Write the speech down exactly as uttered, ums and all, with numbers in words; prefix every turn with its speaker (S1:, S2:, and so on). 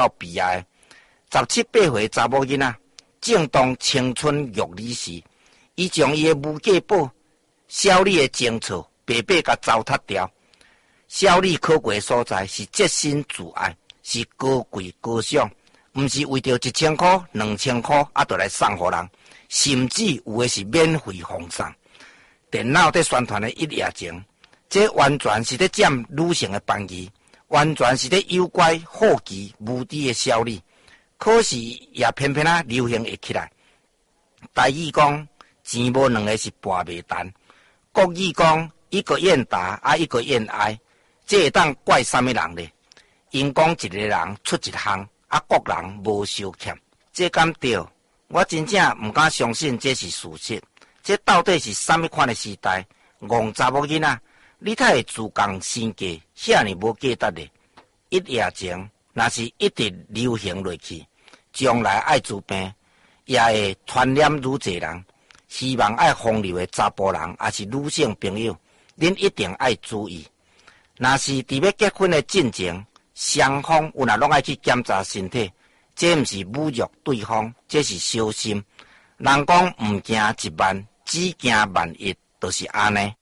S1: 到毕业的十七八岁查某囡仔，正当青春欲离时，伊将伊的母嫁宝小李的情操白白甲糟蹋掉。小李可贵的所在是洁身自爱，是高贵高尚，毋是为着一千块、两千块啊，就来送互人，甚至有的是免费奉送。电脑在宣传的一夜情，这完全是在占女性的便宜，完全是在诱拐好奇无知的小李。可是也偏偏啊流行会起来。台语讲钱无两个是跋袂单，国语讲一个愿打啊一个愿挨，这会当怪什么人呢？因讲一个人出一项，啊各人无相欠，这敢对？我真正唔敢相信这是事实。这到底是什么款的时代？戆查某囡仔，你太会自降身价，遐尼无价值呢？一夜情若是一直流行落去，将来爱滋病也会传染愈侪人。希望爱风流的查甫人，也是女性朋友，恁一定爱注意。若是伫要结婚的进程，双方有若拢爱去检查身体，这毋是侮辱对方，这是小心。人讲毋惊一万，只惊万一，就是安尼。